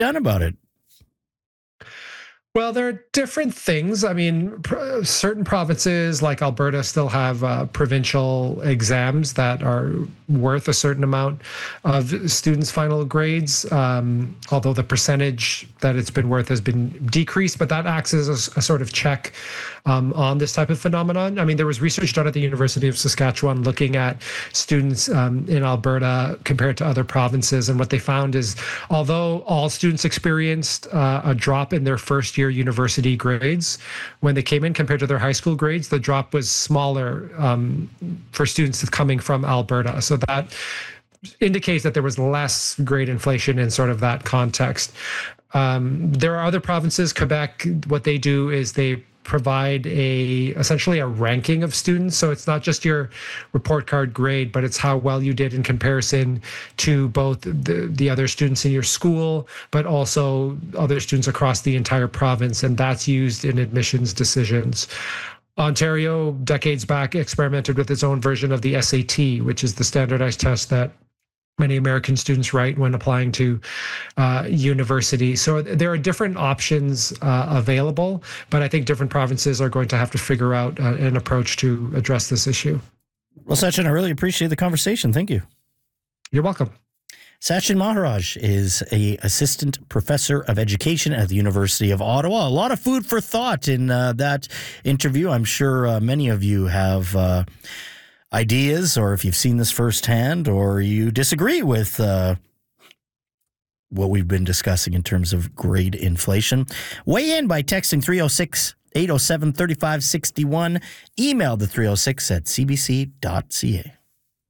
done about it? Well, there are different things. I mean, certain provinces like Alberta still have provincial exams that are worth a certain amount of students' final grades, although the percentage that it's been worth has been decreased, but that acts as a sort of check on this type of phenomenon. I mean, there was research done at the University of Saskatchewan looking at students in Alberta compared to other provinces, and what they found is although all students experienced a drop in their first year university grades when they came in compared to their high school grades, the drop was smaller for students coming from Alberta. So that indicates that there was less grade inflation in sort of that context. There are other provinces, Quebec, what they do is they provide essentially a ranking of students. So it's not just your report card grade, but it's how well you did in comparison to both the other students in your school, but also other students across the entire province. And that's used in admissions decisions. Ontario, decades back, experimented with its own version of the SAT, which is the standardized test that many American students write when applying to university. So there are different options available, but I think different provinces are going to have to figure out an approach to address this issue. Well, Sachin, I really appreciate the conversation. Thank you. You're welcome. Sachin Maharaj is an assistant professor of education at the University of Ottawa. A lot of food for thought in that interview. I'm sure many of you have ideas, or if you've seen this firsthand, or you disagree with what we've been discussing in terms of grade inflation. Weigh in by texting 306-807-3561. Email the 306 at cbc.ca.